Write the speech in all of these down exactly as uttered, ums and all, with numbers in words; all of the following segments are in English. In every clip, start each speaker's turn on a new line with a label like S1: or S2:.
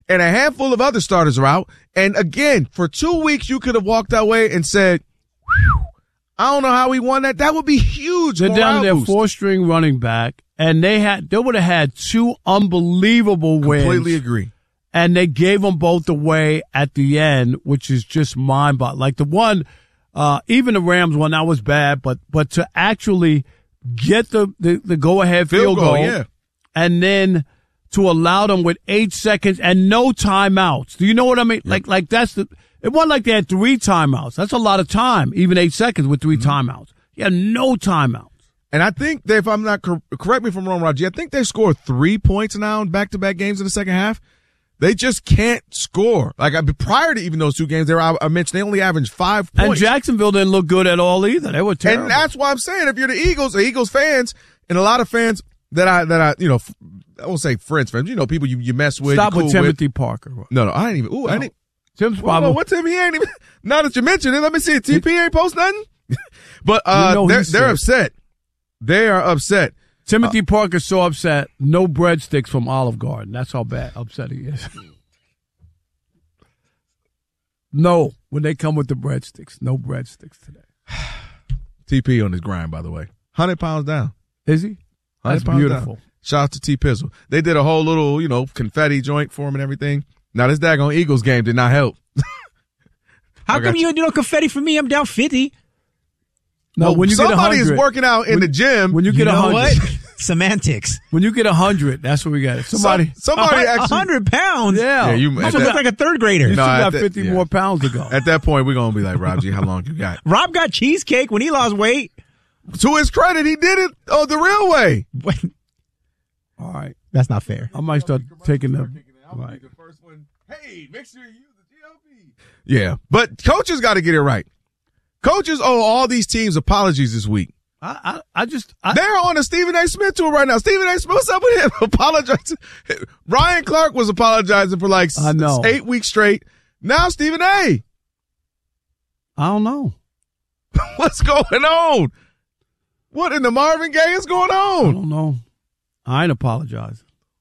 S1: and a handful of other starters are out. And again, for two weeks, you could have walked that way and said, I don't know how we won that. That would be huge.
S2: They're down to their four-string running back, and they had they would have had two unbelievable wins.
S1: Completely agree.
S2: And they gave them both away at the end, which is just mind-boggling. Like the one, uh, even the Rams one, that was bad, but but to actually get the, the, the go-ahead field,
S1: field goal,
S2: goal,
S1: yeah.
S2: and then to allow them with eight seconds and no timeouts. Do you know what I mean? Yep. Like like that's the. It wasn't like they had three timeouts. That's a lot of time, even eight seconds with three mm-hmm. timeouts. Yeah, no timeouts.
S1: And I think that if I'm not cor- correct me if I'm wrong, Roger, I think they scored three points now in back-to-back games in the second half. They just can't score. Like I, prior to even those two games, they were, I mentioned they only averaged five points.
S2: And Jacksonville didn't look good at all either. They were terrible.
S1: And that's why I'm saying if you're the Eagles, the Eagles fans, and a lot of fans that I that I you know I won't say friends, friends, you know people you, you mess with.
S2: Stop
S1: cool
S2: with Timothy
S1: with.
S2: Parker.
S1: No, no, I ain't even. Ooh, no. I didn't.
S2: Tim's
S1: well,
S2: probably.
S1: What Tim? He ain't even. Now that you mentioned it, let me see. T P ain't post nothing. But uh,
S2: you know
S1: they're they're upset. They are upset.
S2: Timothy uh, Parker's so upset. No breadsticks from Olive Garden. That's how bad upset he is. No, when they come with the breadsticks, no breadsticks today.
S1: T P on his grind, by the way, hundred pounds down.
S2: Is he? That's beautiful.
S1: Down. Shout out to T Pizzle. They did a whole little, you know, confetti joint for him and everything. Now this daggone Eagles game did not help.
S3: How come you don't do no confetti for me? I'm down fifty.
S2: No,
S1: well,
S2: when you
S1: somebody
S2: get
S1: is working out in
S2: when,
S1: the gym.
S2: When you get a hundred,
S3: semantics.
S2: When you get a hundred, that's what we got. Somebody,
S1: Some, somebody
S3: a,
S1: actually
S3: a hundred pounds.
S2: Yeah,
S1: yeah you
S3: must look like a third grader.
S2: You
S1: no,
S2: still got
S1: that,
S2: fifty
S1: yeah.
S2: more pounds to go.
S1: At that point, we're gonna be like, Rob G, how long you got?
S3: Rob got cheesecake when he lost weight.
S1: To his credit, he did it oh, the real way.
S2: All right,
S3: that's not fair.
S2: I might start taking the.
S1: Right. The first one. Hey, make sure you use the G L P. Yeah, but coaches got to get it right. Coaches owe all these teams apologies this week.
S2: I, I, I just I,
S1: they're on a Stephen A. Smith tour right now. Stephen A. Smith, what's up with him? Apologizing. Ryan Clark was apologizing for like
S2: I know.
S1: eight weeks straight. Now Stephen A.
S2: I don't know.
S1: What's going on? What in the Marvin Gaye is going on?
S2: I don't know. I ain't apologizing.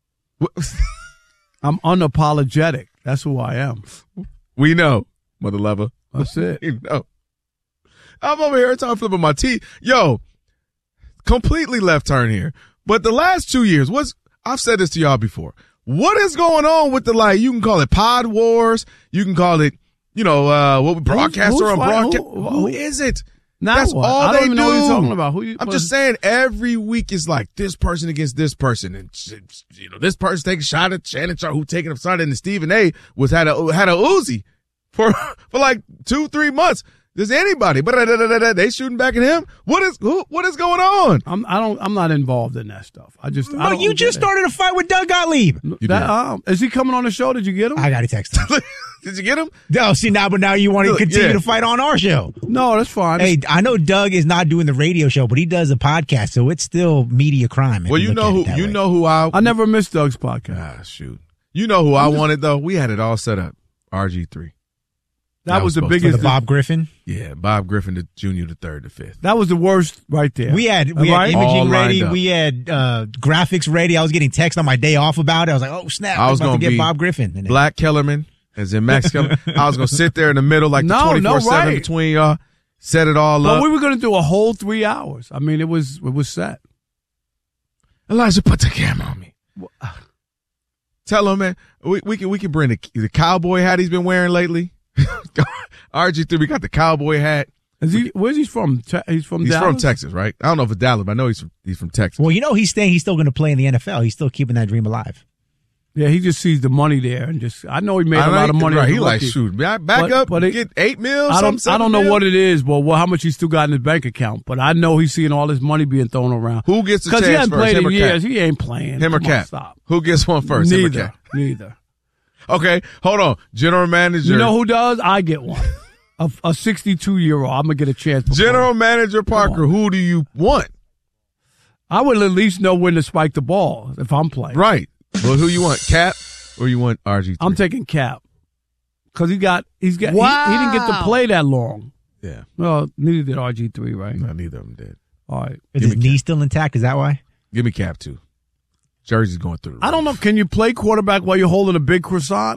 S2: I'm unapologetic. That's who I am.
S1: We know, mother lover.
S2: That's it.
S1: You know. I'm over here every time flipping my teeth. Yo, completely left turn here. But the last two years, what's I've said this to y'all before. What is going on with the, like, you can call it pod wars. You can call it, you know, uh, what broadcaster on broadcast. Who, who, who is it?
S2: Now
S1: That's
S2: what?
S1: all
S2: I don't
S1: they
S2: even
S1: do.
S2: know what you're talking about. Who you,
S1: I'm just saying every week is like this person against this person. And, you know, this person taking a shot at Shannon Sharp, who taking a shot at, and Stephen A. was had a, had a Uzi for, for like two, three months. Does anybody? But they shooting back at him. What is who? What is going on?
S2: I'm I don't I'm not involved in that stuff. I just.
S3: No,
S2: I don't
S3: you just started a fight with Doug Gottlieb.
S2: That, um, is he coming on the show? Did you get him?
S3: I got to text him.
S1: Did you get him?
S3: No, see now, but now you want to
S1: Look,
S3: continue
S1: yeah.
S3: to fight on our show.
S2: No, that's fine.
S3: Hey, I know Doug is not doing the radio show, but he does a podcast, so it's still media crime.
S1: Well, you know who you way. know who I
S2: I never missed Doug's podcast.
S1: Ah, shoot. You know who I just, wanted though. We had it all set up. R G three.
S2: That, that was, was the biggest.
S3: The Bob Griffin?
S1: Yeah, Bob Griffin, the junior, the third, the fifth.
S2: That was the worst right there.
S3: We had we
S2: right?
S3: had imaging
S1: all
S3: ready. We had uh, graphics ready. I was getting text on my day off about it. I was like, oh, snap.
S1: I was
S3: going to
S1: be
S3: get Bob Griffin. And
S1: Black Kellerman, as in Max Kellerman. I was going to sit there in the middle like
S2: no,
S1: the twenty-four seven
S2: no, right.
S1: between y'all, set it all
S2: but
S1: up.
S2: we were going to do a whole three hours. I mean, it was it was set.
S1: Elijah, put the camera on me. Tell him, man, we, we can we can bring the, the cowboy hat he's been wearing lately. R G three, we got the cowboy hat.
S2: Is he? Where's he from? Te- he's from.
S1: He's
S2: Dallas?
S1: from Texas, right? I don't know if it's Dallas, but I know he's from, he's from Texas.
S3: Well, you know he's staying. He's still going to play in the N F L. He's still keeping that dream alive.
S2: Yeah, he just sees the money there and just. I know he made
S1: I
S2: a lot of money.
S1: Right, he like shoot back, back
S2: but,
S1: up,
S2: but it,
S1: get eight mil.
S2: I don't. I don't know
S1: mil.
S2: what it is, but well, how much he still got in his bank account. But I know he's seeing all this money being thrown around.
S1: Who gets the chance
S2: Because he hasn't
S1: first?
S2: played
S1: Him
S2: in
S1: or
S2: years.
S1: Cap?
S2: He ain't playing.
S1: Him or
S2: Come on,
S1: Cap?
S2: stop.
S1: Who gets one first?
S2: Neither.
S1: Him or Cap?
S2: Neither.
S1: Okay, hold on. General manager.
S2: You know who does? I get one. A, a sixty-two-year-old. I'm going to get a chance.
S1: General manager Parker, who do you want?
S2: I would at least know when to spike the ball if I'm playing.
S1: Right. Well, who you want, Cap or you want R G three?
S2: I'm taking Cap. Because he got, he's got,
S3: wow.
S2: he, he didn't get to play that long.
S1: Yeah.
S2: Well, neither did R G three, right?
S1: No, neither of them did.
S2: All right.
S3: Is his knee still intact? Is that why?
S1: Give me Cap, too. Jersey's going through the roof.
S2: I don't know. Can you play quarterback while you're holding a big croissant?